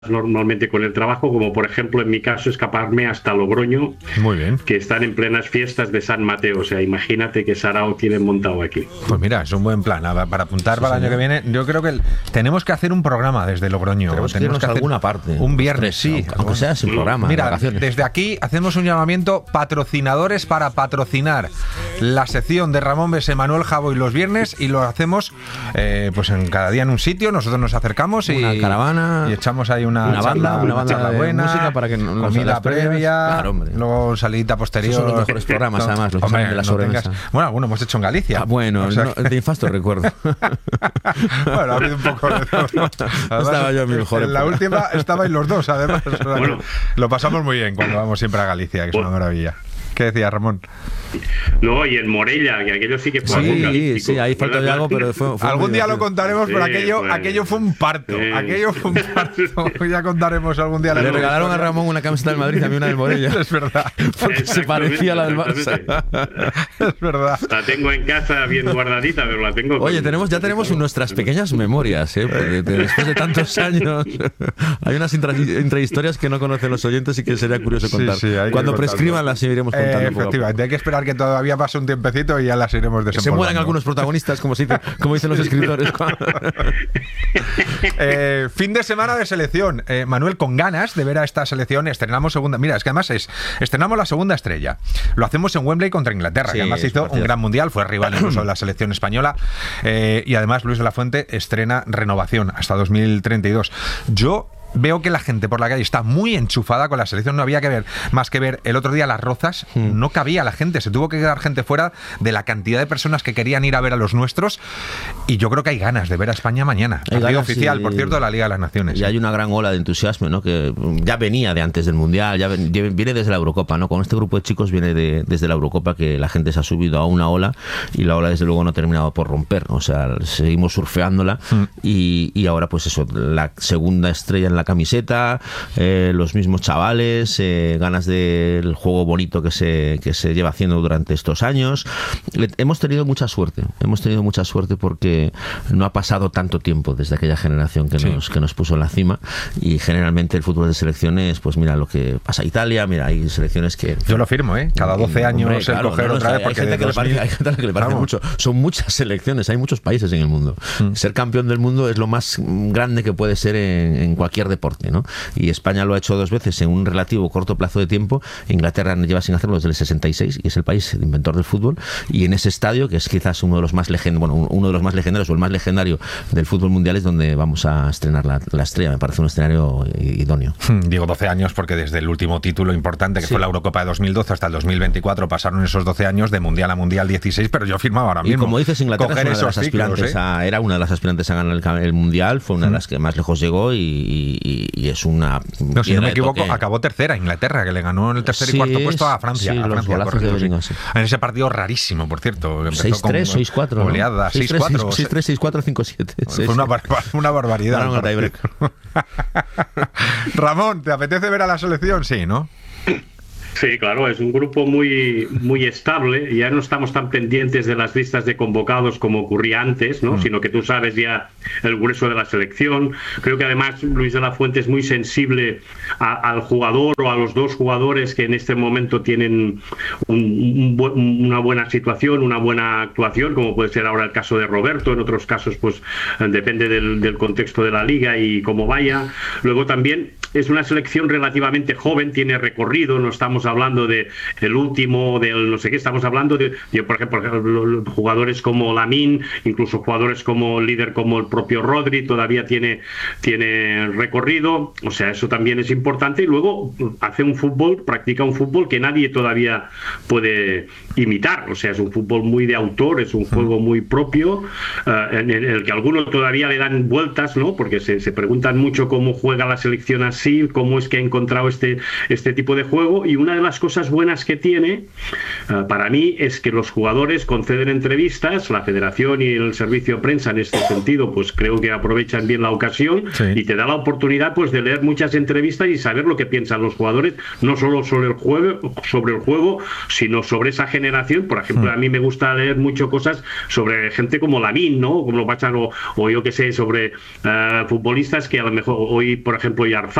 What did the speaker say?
normalmente con el trabajo, como por ejemplo en mi caso escaparme hasta Logroño, muy bien, que están en plenas fiestas de San Mateo. O sea, imagínate que sarao tienen montado aquí. Pues mira, es un buen plan para apuntar para el año que viene. Yo creo que tenemos que hacer un programa desde Logroño. Tenemos que hacer alguna parte un viernes, sí, aunque sea sin programa. Mira, desde aquí hacemos un llamamiento: patrocinadores para patrocinar la sección de Ramón Bese, Manuel Jabo y los viernes, y lo hacemos pues en cada día en un sitio. Nosotros nos acercamos una caravana y echamos ahí una banda de buena, música para que comida previa, claro, luego salidita posterior. Esos son los mejores programas, además, los de la sobremesa. Bueno, algunos hemos hecho en Galicia. Bueno, o sea, de infasto recuerdo. Bueno, ha habido un poco de todo. Además, estaba yo en mi mejor en la última estabais los dos, además. Bueno, lo pasamos muy bien cuando vamos siempre a Galicia, que es una maravilla. ¿Qué decía Ramón? No, y en Morella, que aquello sí que fue sí, ahí falta de algo, pero fue algún día lo contaremos, pero aquello fue un parto. Aquello fue un parto. Ya contaremos algún día. Le regalaron a Ramón una camiseta del Madrid y a mí una del Morella. Es verdad. Porque se parecía a la del Barça. Es verdad. La tengo en casa bien guardadita, pero la tengo. Oye, ya tenemos nuestras pequeñas memorias, porque después de tantos años hay unas intrahistorias que no conocen los oyentes y que sería curioso contar. Cuando prescriban las iremos contando. Efectivamente, hay que esperar que todavía pase un tiempecito y ya las iremos desempolvando. Se mueran algunos protagonistas, como dicen los escritores. Fin de semana de selección. Manuel, con ganas de ver a esta selección, estrenamos segunda. Mira, es que además estrenamos la segunda estrella. Lo hacemos en Wembley contra Inglaterra, que además hizo un gran mundial, fue rival incluso de la selección española. Y además Luis de la Fuente estrena renovación hasta 2032. Yo veo que la gente por la calle está muy enchufada con la selección. No había que ver más que ver el otro día Las Rozas. No cabía la gente, se tuvo que quedar gente fuera de la cantidad de personas que querían ir a ver a los nuestros. Y yo creo que hay ganas de ver a España mañana. Partido oficial, por cierto, de la Liga de las Naciones. Y hay una gran ola de entusiasmo, ¿no? Que ya venía de antes del Mundial, ya viene desde la Eurocopa, ¿no? Con este grupo de chicos viene desde la Eurocopa, que la gente se ha subido a una ola y la ola desde luego no ha terminado por romper. O sea, seguimos surfeándola y ahora pues eso, la segunda estrella en la camiseta, los mismos chavales, ganas del juego bonito que se lleva haciendo durante estos años. Hemos tenido mucha suerte porque no ha pasado tanto tiempo desde aquella generación que nos puso en la cima, y generalmente el fútbol de selecciones, pues mira lo que pasa. Italia, mira, hay selecciones que... Yo lo firmo, cada 12 años el coger otra vez, porque hay gente que le parece mucho. Son muchas selecciones, hay muchos países en el mundo. Ser campeón del mundo es lo más grande que puede ser en cualquier deporte, ¿no? Y España lo ha hecho 2 veces en un relativo corto plazo de tiempo. Inglaterra lleva sin hacerlo desde el 66 y es el país inventor del fútbol, y en ese estadio, que es quizás uno de los más legendarios o el más legendario del fútbol mundial, es donde vamos a estrenar la estrella. Me parece un escenario idóneo. Digo 12 años porque desde el último título importante, que fue la Eurocopa de 2012 hasta el 2024, pasaron esos 12 años de mundial a mundial 16, pero yo firmaba ahora mismo. Y como dices, Inglaterra era una de las aspirantes a ganar el mundial, fue una de las que más lejos llegó y es una... No, si no me equivoco, acabó tercera Inglaterra, que le ganó en el tercer y cuarto puesto a Francia. En ese partido rarísimo, por cierto. 6-3, 6-4. Goleada, 6-4. 6-3, 6-4, 5-7. Fue una barbaridad. Ramón, ¿te apetece ver a la selección? Sí, ¿no? Sí, claro, es un grupo muy, muy estable. Ya no estamos tan pendientes de las listas de convocados como ocurría antes, ¿no? Sino que tú sabes ya el grueso de la selección. Creo que además Luis de la Fuente es muy sensible al jugador o a los dos jugadores que en este momento tienen una buena situación, una buena actuación, como puede ser ahora el caso de Roberto. En otros casos, pues depende del contexto de la liga y cómo vaya. Luego también es una selección relativamente joven, tiene recorrido, no estamos hablando de el último, del no sé qué, estamos hablando de por ejemplo, jugadores como Lamine, incluso jugadores como líder como el propio Rodri, todavía tiene recorrido. O sea, eso también es importante. Y luego practica un fútbol que nadie todavía puede imitar. O sea, es un fútbol muy de autor, es un juego muy propio, en el que algunos todavía le dan vueltas, ¿no? Porque se preguntan mucho cómo juega la selección así, así, cómo es que ha encontrado este tipo de juego. Y una de las cosas buenas que tiene, para mí, es que los jugadores conceden entrevistas, la federación y el servicio de prensa en este sentido, pues creo que aprovechan bien la ocasión, y te da la oportunidad pues de leer muchas entrevistas y saber lo que piensan los jugadores, no solo sobre el juego, sino sobre esa generación. Por ejemplo, a mí me gusta leer mucho cosas sobre gente como Lamine, ¿no? Como lo pasan, o yo que sé, sobre futbolistas que a lo mejor hoy, por ejemplo, Yarzábal,